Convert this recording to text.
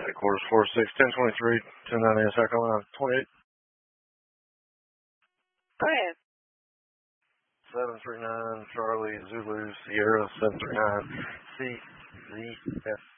Headquarters 46, 1023, 1098, South Carolina, 28. Go ahead. 739 Charlie Zulu Sierra 739 CZF.